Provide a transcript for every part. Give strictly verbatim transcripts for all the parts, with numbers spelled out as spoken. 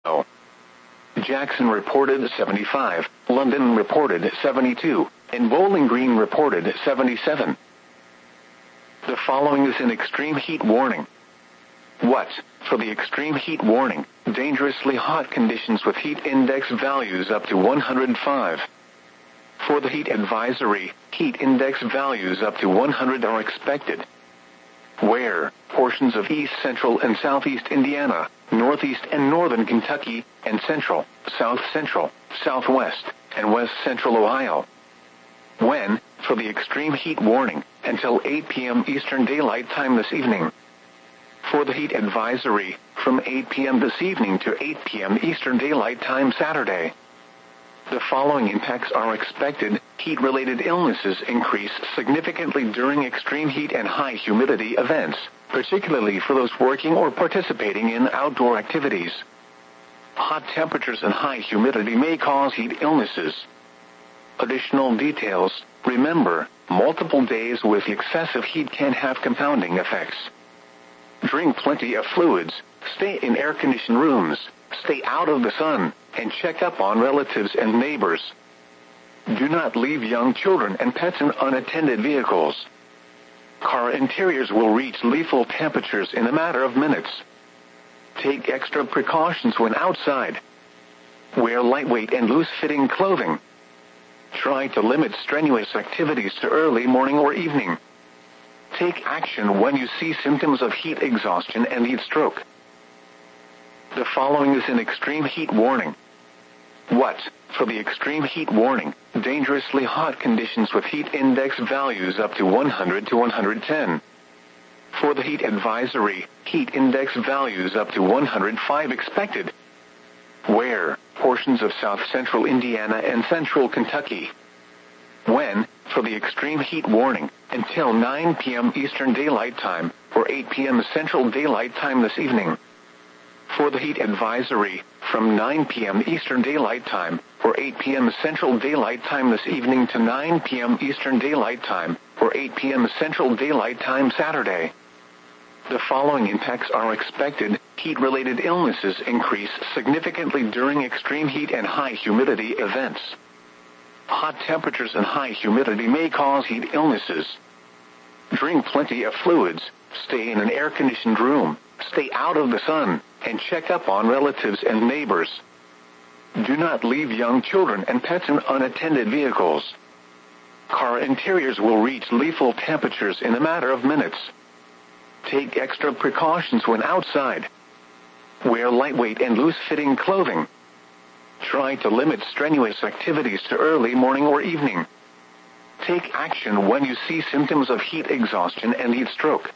Jackson reported seventy-five, London reported seventy-two, and Bowling Green reported seventy-seven. The following is an extreme heat warning. What? For the extreme heat warning, dangerously hot conditions with heat index values up to one hundred five. For the heat advisory, heat index values up to one hundred are expected. Where? Portions of east central and southeast Indiana, northeast and northern Kentucky, and central, south central, southwest, and west central Ohio. When? For the extreme heat warning, until eight p.m. Eastern Daylight Time this evening. For the heat advisory, from eight p.m. this evening to eight p.m. Eastern Daylight Time Saturday. The following impacts are expected. Heat-related illnesses increase significantly during extreme heat and high humidity events, particularly for those working or participating in outdoor activities. Hot temperatures and high humidity may cause heat illnesses. Additional details: remember, multiple days with excessive heat can have compounding effects. Drink plenty of fluids, stay in air-conditioned rooms, stay out of the sun, and check up on relatives and neighbors. Do not leave young children and pets in unattended vehicles. Car interiors will reach lethal temperatures in a matter of minutes. Take extra precautions when outside. Wear lightweight and loose-fitting clothing. Try to limit strenuous activities to early morning or evening. Take action when you see symptoms of heat exhaustion and heat stroke. The following is an extreme heat warning. What? For the extreme heat warning, dangerously hot conditions with heat index values up to one hundred to one hundred ten. For the heat advisory, heat index values up to one hundred five expected. Where? Portions of south central Indiana and central Kentucky. When? For the extreme heat warning, until nine p.m. Eastern Daylight Time, or eight p.m. Central Daylight Time this evening. For the heat advisory, from nine p.m. Eastern Daylight Time, or eight p.m. Central Daylight Time this evening to nine p.m. Eastern Daylight Time, or eight p.m. Central Daylight Time Saturday. The following impacts are expected. Heat-related illnesses increase significantly during extreme heat and high humidity events. Hot temperatures and high humidity may cause heat illnesses. Drink plenty of fluids, stay in an air-conditioned room, stay out of the sun, and check up on relatives and neighbors. Do not leave young children and pets in unattended vehicles. Car interiors will reach lethal temperatures in a matter of minutes. Take extra precautions when outside. Wear lightweight and loose-fitting clothing. Try to limit strenuous activities to early morning or evening. Take action when you see symptoms of heat exhaustion and heat stroke.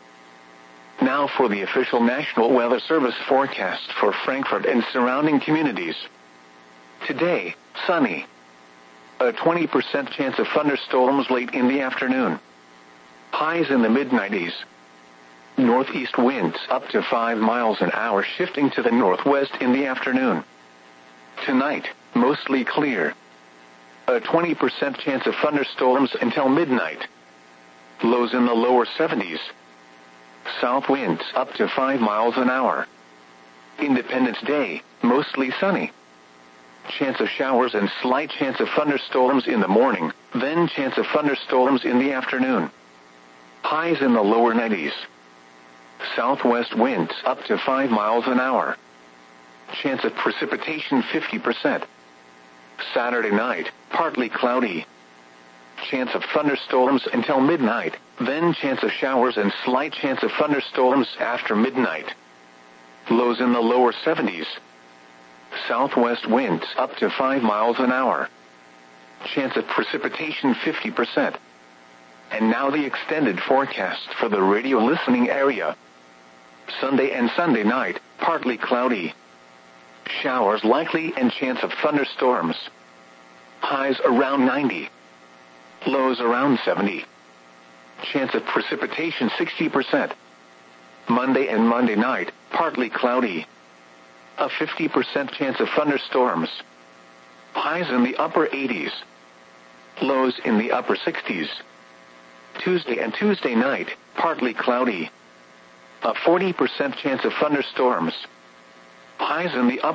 Now for the official National Weather Service forecast for Frankfort and surrounding communities. Today, sunny. A twenty percent chance of thunderstorms late in the afternoon. Highs in the mid nineties. Northeast winds up to five miles an hour shifting to the northwest in the afternoon. Tonight, mostly clear. A twenty percent chance of thunderstorms until midnight. Lows in the lower seventies. South winds up to five miles an hour. Independence Day, mostly sunny. Chance of showers and slight chance of thunderstorms in the morning, then chance of thunderstorms in the afternoon. Highs in the lower nineties. Southwest winds up to five miles an hour. Chance of precipitation fifty percent. Saturday night, partly cloudy. Chance of thunderstorms until midnight, then chance of showers and slight chance of thunderstorms after midnight. Lows in the lower seventies. Southwest winds up to five miles an hour. Chance of precipitation fifty percent. And now the extended forecast for the radio listening area. Sunday and Sunday night, partly cloudy. Showers likely and chance of thunderstorms. Highs around ninety. Lows around seventy. Chance of precipitation sixty percent. Monday and Monday night, partly cloudy. A fifty percent chance of thunderstorms. Highs in the upper eighties. Lows in the upper sixties. Tuesday and Tuesday night, partly cloudy. A forty percent chance of thunderstorms. Highs in the upper